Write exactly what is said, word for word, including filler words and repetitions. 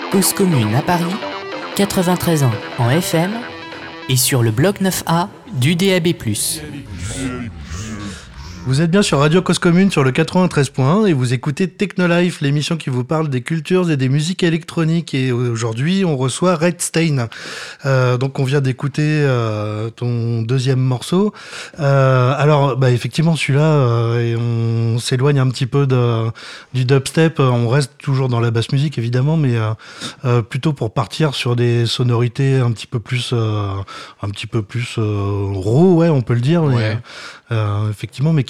Cause Commune à Paris, quatre-vingt-treize ans en F M et sur le bloc neuf A du D A B plus. Vous êtes bien sur Radio Cause Commune sur le quatre-vingt-treize point un et vous écoutez Technolife, l'émission qui vous parle des cultures et des musiques électroniques. Et aujourd'hui, on reçoit Red Stain. Euh, donc, on vient d'écouter euh, ton deuxième morceau. Euh, alors, bah, effectivement, celui-là, euh, et on s'éloigne un petit peu de, du dubstep. On reste toujours dans la basse musique, évidemment, mais euh, euh, plutôt pour partir sur des sonorités un petit peu plus, euh, un petit peu plus euh, raw, ouais, on peut le dire. Ouais. Mais, euh, effectivement, mais